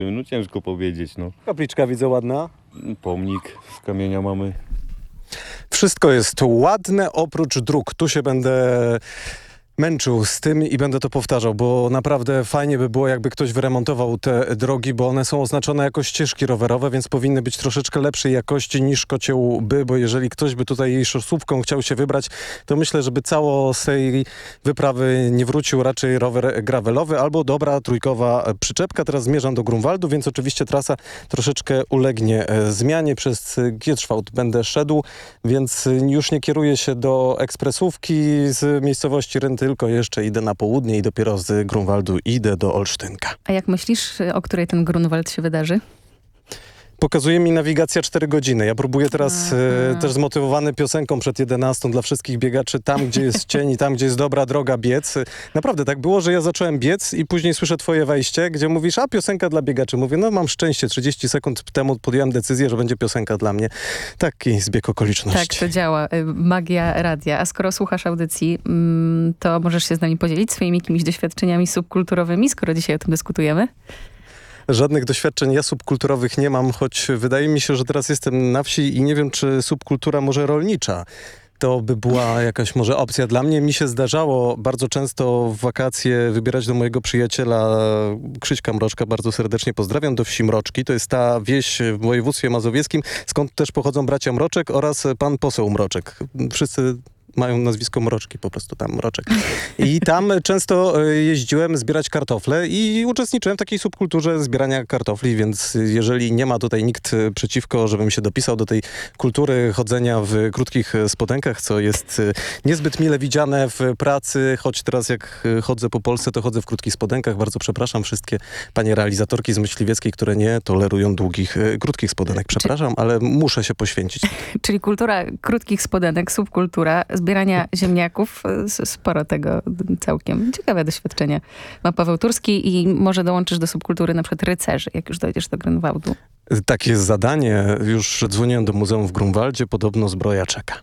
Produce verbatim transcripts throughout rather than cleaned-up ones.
No ciężko powiedzieć, no. Kapliczka widzę ładna. Pomnik z kamienia mamy. Wszystko jest ładne oprócz dróg. Tu się będę męczył z tym i będę to powtarzał, bo naprawdę fajnie by było, jakby ktoś wyremontował te drogi, bo one są oznaczone jako ścieżki rowerowe, więc powinny być troszeczkę lepszej jakości niż kociołby, bo jeżeli ktoś by tutaj jej szosówką chciał się wybrać, to myślę, żeby cało z tej wyprawy nie wrócił raczej rower gravelowy albo dobra trójkowa przyczepka. Teraz zmierzam do Grunwaldu, więc oczywiście trasa troszeczkę ulegnie e, zmianie. Przez Gierszwałd będę szedł, więc już nie kieruję się do ekspresówki z miejscowości Rynty, tylko jeszcze idę na południe i dopiero z Grunwaldu idę do Olsztynka. A jak myślisz, o której ten Grunwald się wydarzy? Pokazuje mi nawigacja cztery godziny. Ja próbuję teraz e, też zmotywowany piosenką przed jedenastą dla wszystkich biegaczy, tam gdzie jest cień i tam gdzie jest dobra droga biec. Naprawdę tak było, że ja zacząłem biec i później słyszę twoje wejście, gdzie mówisz, a piosenka dla biegaczy. Mówię, no mam szczęście, trzydzieści sekund temu podjąłem decyzję, że będzie piosenka dla mnie. Taki zbieg okoliczności. Tak, to działa. Y, Magia radia. A skoro słuchasz audycji, mm, to możesz się z nami podzielić swoimi jakimiś doświadczeniami subkulturowymi, skoro dzisiaj o tym dyskutujemy? Żadnych doświadczeń ja subkulturowych nie mam, choć wydaje mi się, że teraz jestem na wsi i nie wiem, czy subkultura może rolnicza. To by była jakaś może opcja dla mnie. Mi się zdarzało bardzo często w wakacje wybierać do mojego przyjaciela Krzyśka Mroczka, bardzo serdecznie pozdrawiam, do wsi Mroczki. To jest ta wieś w województwie mazowieckim, skąd też pochodzą bracia Mroczek oraz pan poseł Mroczek. Wszyscy mają nazwisko Mroczki, po prostu tam Mroczek. I tam często jeździłem zbierać kartofle i uczestniczyłem w takiej subkulturze zbierania kartofli, więc jeżeli nie ma tutaj nikt przeciwko, żebym się dopisał do tej kultury chodzenia w krótkich spodenkach, co jest niezbyt mile widziane w pracy, choć teraz jak chodzę po Polsce, to chodzę w krótkich spodenkach. Bardzo przepraszam wszystkie panie realizatorki z Myśliwieckiej, które nie tolerują długich, krótkich spodenek. Przepraszam, ale muszę się poświęcić. Czyli kultura krótkich spodenek, subkultura, zbierania ziemniaków, s- sporo tego całkiem. Ciekawe doświadczenie ma Paweł Turski i może dołączysz do subkultury na przykład rycerzy, jak już dojdziesz do Grunwaldu. Takie jest zadanie. Już dzwoniłem do muzeum w Grunwaldzie, podobno zbroja czeka.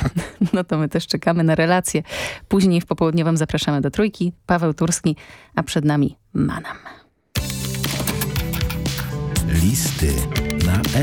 No to my też czekamy na relacje. Później w popołudniowym zapraszamy do Trójki. Paweł Turski, a przed nami Manam. Listy na